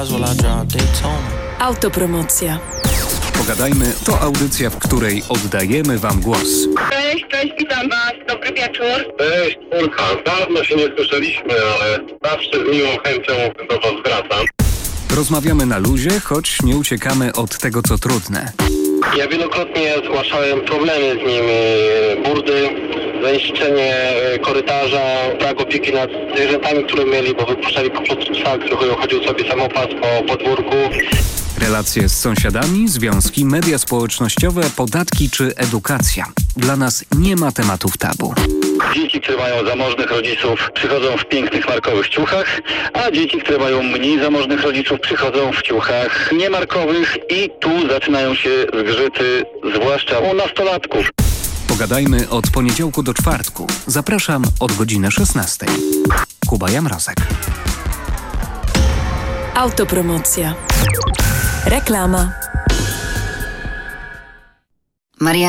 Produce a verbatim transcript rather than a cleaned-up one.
Autopromocja. Pogadajmy to audycja, w której oddajemy wam głos. Cześć, cześć, witam was, dobry wieczór. Cześć, Urka. Dawno się nie słyszeliśmy, ale zawsze z miłą chęcią do was wracam. Rozmawiamy na luzie, choć nie uciekamy od tego, co trudne. Ja wielokrotnie zgłaszałem problemy z nimi, burdy, zanieczyszczenie korytarza, brak opieki nad zwierzętami, które mieli, bo wypuszczali po prostu psa, który chodził sobie samopas po podwórku. Relacje z sąsiadami, związki, media społecznościowe, podatki czy edukacja. Dla nas nie ma tematów tabu. Dzieci, które mają zamożnych rodziców, przychodzą w pięknych markowych ciuchach, a dzieci, które mają mniej zamożnych rodziców, przychodzą w ciuchach niemarkowych i tu zaczynają się zgrzyty, zwłaszcza u nastolatków. Pogadajmy od poniedziałku do czwartku. Zapraszam od godziny szesnastej. Kuba Jamrozek. Autopromocja. Reklama. Maria